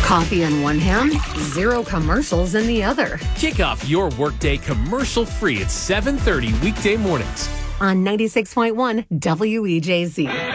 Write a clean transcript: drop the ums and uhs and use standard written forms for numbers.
Coffee in one hand, zero commercials in the other. Kick off your workday commercial-free at 7:30 weekday mornings On 96.1 WEJZ.